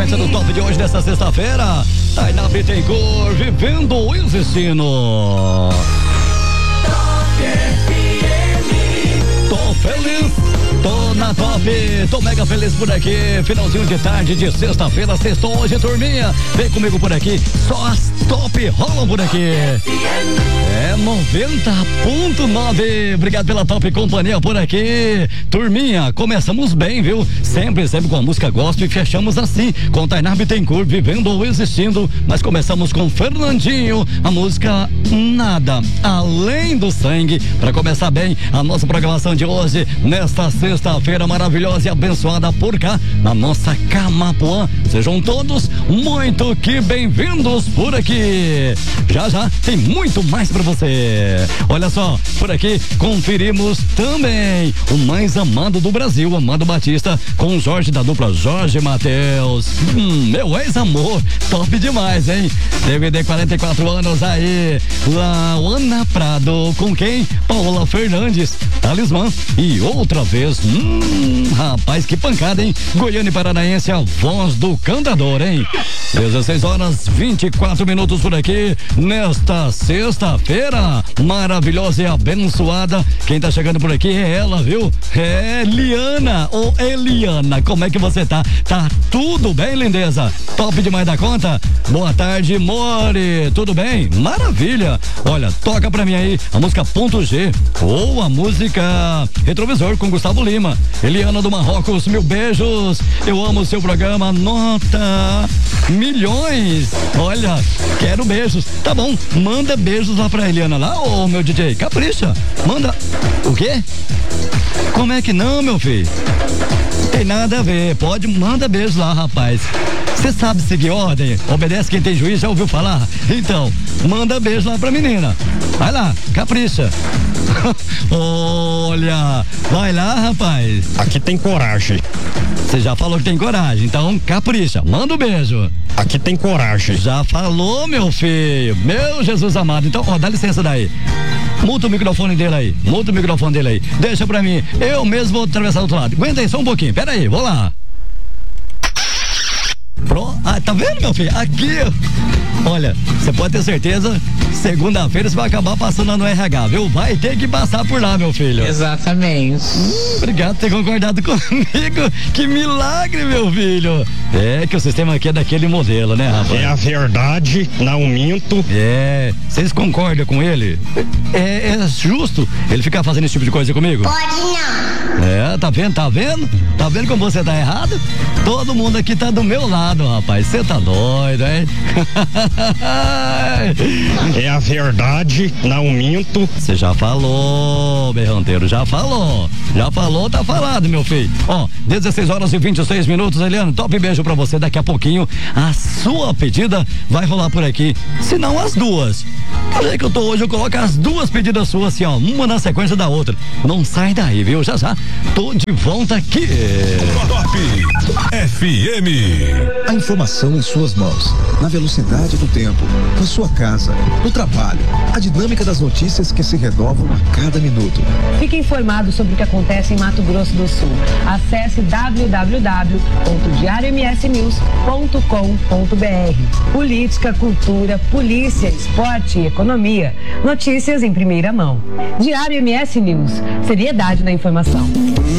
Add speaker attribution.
Speaker 1: sequência do top de hoje, dessa sexta-feira. Tainá Bittencourt, vivendo o destino. Tô feliz, tô na top, tô mega feliz por aqui. Finalzinho de tarde de sexta-feira, sextou hoje, turminha. Vem comigo por aqui, só as top rolam por aqui. É 90.9. Obrigado pela top companhia por aqui. Turminha, começamos bem, viu? Sempre com a música gospel e fechamos assim, com Tainá Bittencourt, vivendo ou existindo. Mas começamos com Fernandinho, a música Nada Além do Sangue, para começar bem a nossa programação de hoje, nesta sexta-feira maravilhosa e abençoada por cá, na nossa Camapuã. Sejam todos muito que bem-vindos por aqui. Já tem muito mais pra você. Olha só, por aqui conferimos também o mais amado do Brasil, Amado Batista, com o Jorge da dupla Jorge Mateus. Meu ex-amor, top demais, hein? DVD 44 anos aí. Laona Prado, com quem? Paola Fernandes, Talismã e outra vez. Rapaz, que pancada, hein? Goiânia e Paranaense, a voz do cantador, hein? 16h24 por aqui, nesta sexta-feira maravilhosa e abençoada. Quem tá chegando por aqui é ela, viu? É Liana, ou Eliana, como é que você tá? Tá tudo bem, lindeza? Top demais da conta? Boa tarde, More, tudo bem? Maravilha! Olha, toca pra mim aí a música Ponto G, ou a música Retrovisor com Gustavo Lima. Eliana do Marrocos, mil beijos, eu amo o seu programa, nota milhões. Olha, quero beijos. Tá bom, manda beijos lá pra Eliana lá, ô meu DJ, capricha. Manda. O quê? Como é que não, meu filho? Tem nada a ver, manda beijos lá, rapaz. Você sabe seguir ordem, obedece quem tem juiz, já ouviu falar? Então, manda beijo lá pra menina. Vai lá, capricha. Olha, vai lá, rapaz.
Speaker 2: Aqui tem coragem.
Speaker 1: Você já falou que tem coragem, então capricha, manda um beijo.
Speaker 2: Aqui tem coragem.
Speaker 1: Já falou, meu filho. Meu Jesus amado. Então, ó, dá licença daí. Muta o microfone dele aí. Deixa pra mim. Eu mesmo vou atravessar do outro lado. Aguenta aí só um pouquinho. Pera aí, vou lá. Pronto. Ah, tá vendo, meu filho? Aqui. Olha, você pode ter certeza, segunda-feira você vai acabar passando lá no RH, viu? Vai ter que passar por lá, meu filho.
Speaker 3: Exatamente.
Speaker 1: Obrigado por ter concordado comigo. Que milagre, meu filho. É que o sistema aqui é daquele modelo, né, rapaz?
Speaker 2: É a verdade, não minto.
Speaker 1: É, vocês concordam com ele? É justo ele ficar fazendo esse tipo de coisa comigo?
Speaker 4: Pode não.
Speaker 1: É, tá vendo? Tá vendo como você tá errado? Todo mundo aqui tá do meu lado, rapaz. Você tá doido, hein?
Speaker 2: É a verdade, não minto.
Speaker 1: Você já falou, berranteiro, já falou, tá falado, meu filho. Ó, 16h26, Eliana, top beijo pra você. Daqui a pouquinho a sua pedida vai rolar por aqui, se não as duas. Do jeito que eu tô hoje, eu coloco as duas pedidas suas assim, ó, uma na sequência da outra. Não sai daí, viu? Já tô de volta aqui.
Speaker 5: Top FM.
Speaker 6: A informação em suas mãos, na velocidade do tempo, na sua casa, no trabalho, a dinâmica das notícias que se renovam a cada minuto.
Speaker 7: Fique informado sobre o que acontece em Mato Grosso do Sul. Acesse www.diariomsnews.com.br. Política, cultura, polícia, esporte e economia. Notícias em primeira mão. Diário MS News. Seriedade na informação.